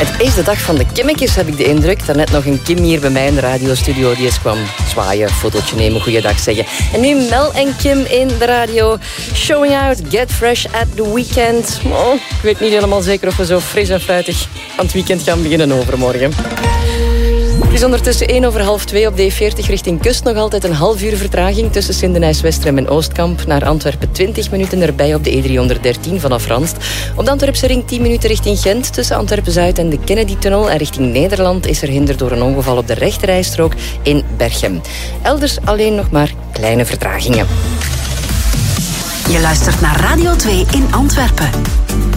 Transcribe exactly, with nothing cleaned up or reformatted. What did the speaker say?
Het is de dag van de Kimmekes, heb ik de indruk. Daarnet nog een Kim hier bij mij in de radiostudio. Die eens kwam zwaaien, fotootje nemen, goeiedag zeggen. En nu Mel en Kim in de radio. Showing out, get fresh at the weekend. Oh, ik weet niet helemaal zeker of we zo fris en fruitig aan het weekend gaan beginnen overmorgen. Het is ondertussen één over half twee op de E veertig richting Kust. Nog altijd een half uur vertraging tussen Sindenijs-Westrem en Oostkamp. Naar Antwerpen twintig minuten erbij op de E driehonderddertien vanaf Ranst. Op de Antwerpse ring tien minuten richting Gent. Tussen Antwerpen-Zuid en de Kennedy-tunnel. En richting Nederland is er hinder door een ongeval op de rechterrijstrook in Berchem. Elders alleen nog maar kleine vertragingen. Je luistert naar Radio twee in Antwerpen.